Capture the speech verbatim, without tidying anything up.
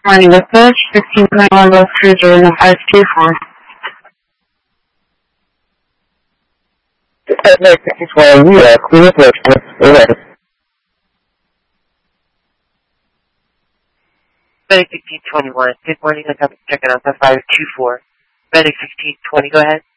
Morning, dispatch. fifteen twenty-one West Cruiser in the five two four. Medic sixteen twenty, uh, clear approach. Go ahead. Medic sixteen twenty-one. Good morning. I'm checking out the five two four. Medic sixteen twenty, go ahead.